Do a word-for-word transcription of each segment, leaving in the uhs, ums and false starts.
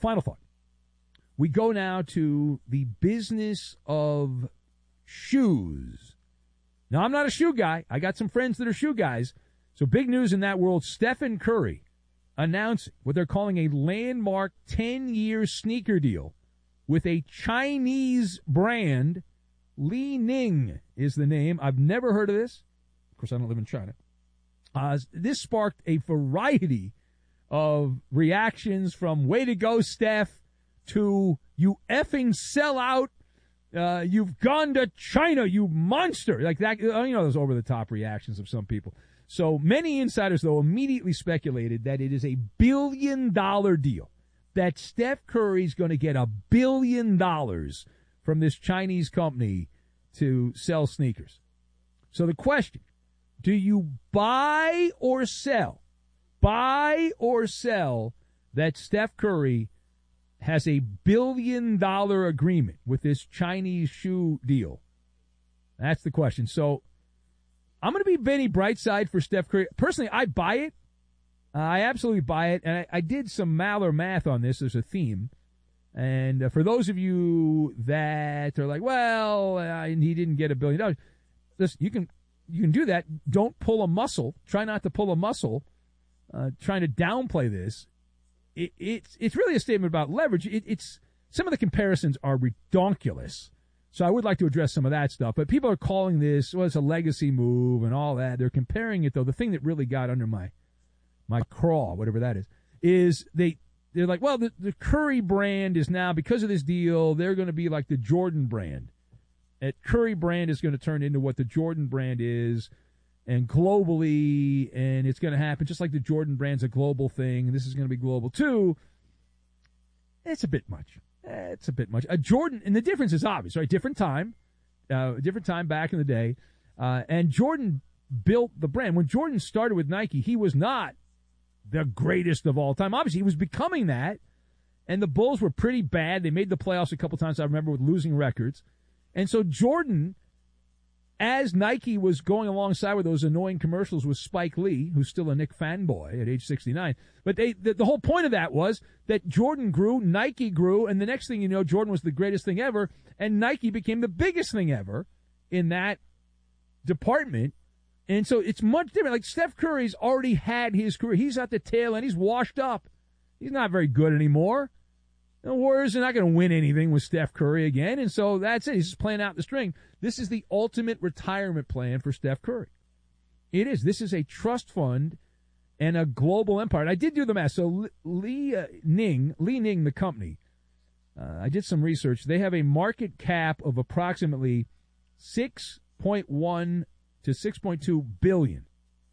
final thought. We go now to the business of shoes. Now, I'm not a shoe guy. I got some friends that are shoe guys. So big news in that world. Stephen Curry announcing what they're calling a landmark ten-year sneaker deal with a Chinese brand. Li Ning is the name. I've never heard of this. Of course, I don't live in China. Uh, this sparked a variety of reactions from way to go, Steph, to you effing sell out. Uh, you've gone to China, you monster. Like that, you know, those over-the-top reactions of some people. So many insiders, though, immediately speculated that it is a billion-dollar deal, that Steph Curry's going to get a billion dollars from this Chinese company to sell sneakers. So the question, do you buy or sell, buy or sell that Steph Curry has a billion-dollar agreement with this Chinese shoe deal? That's the question. So I'm going to be Benny Brightside for Steph Curry. Personally, I buy it. Uh, I absolutely buy it. And I, I did some Maller math on this as a theme. And uh, for those of you that are like, well, uh, he didn't get a billion dollars, listen, you can you can do that. Don't pull a muscle. Try not to pull a muscle. Uh, trying to downplay this. It, it's it's really a statement about leverage. It, it's some of the comparisons are redonkulous. So I would like to address some of that stuff. But people are calling this, well, it's a legacy move and all that. They're comparing it, though. The thing that really got under my my craw, whatever that is, is they, they're like, well, the, the Curry brand is now, because of this deal, they're going to be like the Jordan brand. That Curry brand is going to turn into what the Jordan brand is, and globally, and it's going to happen just like the Jordan brand's a global thing, and this is going to be global too. It's a bit much. It's a bit much. A Jordan, and the difference is obvious, right? Different time, uh, different time back in the day, uh, and Jordan built the brand. When Jordan started with Nike, he was not the greatest of all time. Obviously, he was becoming that, and the Bulls were pretty bad. They made the playoffs a couple times, I remember, with losing records. And so Jordan, as Nike was going alongside with those annoying commercials with Spike Lee, who's still a Knick fanboy at age sixty-nine, but they the, the whole point of that was that Jordan grew, Nike grew, and the next thing you know, Jordan was the greatest thing ever, and Nike became the biggest thing ever in that department. And so it's much different. Like Steph Curry's already had his career. He's at the tail end. He's washed up. He's not very good anymore. The Warriors are not going to win anything with Steph Curry again, and so that's it. He's just playing out the string. This is the ultimate retirement plan for Steph Curry. It is. This is a trust fund and a global empire. And I did do the math. So Li uh, Ning, Li Ning, the company, uh, I did some research. They have a market cap of approximately six point one to six point two billion.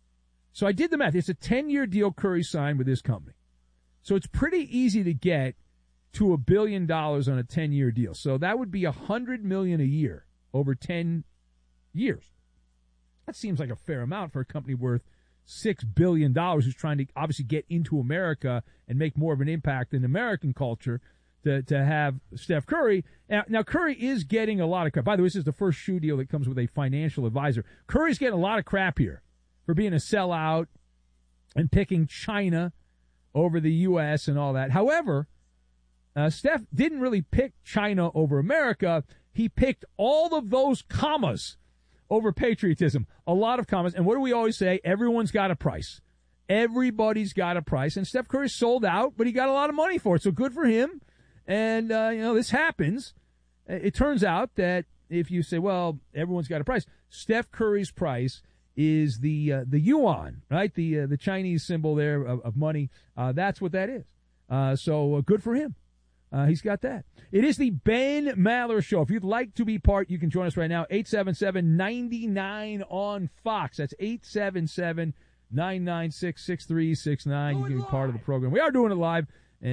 So I did the math. It's a ten-year deal Curry signed with this company. So it's pretty easy to get to a billion dollars on a ten-year deal. So that would be one hundred million dollars a year over ten years. That seems like a fair amount for a company worth six billion dollars who's trying to obviously get into America and make more of an impact in American culture to, to have Steph Curry. Now, now, Curry is getting a lot of crap. By the way, this is the first shoe deal that comes with a financial advisor. Curry's getting a lot of crap here for being a sellout and picking China over the U S and all that. However, Uh, Steph didn't really pick China over America. He picked all of those commas over patriotism. A lot of commas. And what do we always say? Everyone's got a price. Everybody's got a price. And Steph Curry sold out, but he got a lot of money for it. So good for him. And, uh, you know, this happens. It turns out that if you say, well, everyone's got a price, Steph Curry's price is the uh, the yuan, right? The uh, the Chinese symbol there of, of money. Uh, that's what that is. Uh, so uh, good for him. Uh, he's got that. It is the Ben Maller Show. If you'd like to be part, you can join us right now. eight seven seven, nine nine on Fox. That's eight seven seven, nine nine six, six three six nine. You can be part of the program. We are doing it live.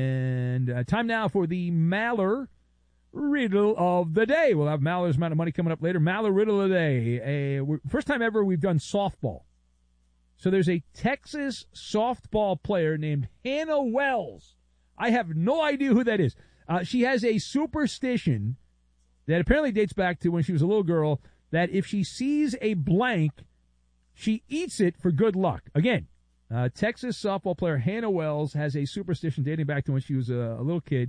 And uh, time now for the Maller Riddle of the Day. We'll have Maller's amount of money coming up later. Maller Riddle of the Day. A, first time ever we've done softball. So there's a Texas softball player named Hannah Wells. I have no idea who that is. Uh, she has a superstition that apparently dates back to when she was a little girl, that if she sees a blank, she eats it for good luck. Again, uh, Texas softball player Hannah Wells has a superstition dating back to when she was a, a little kid.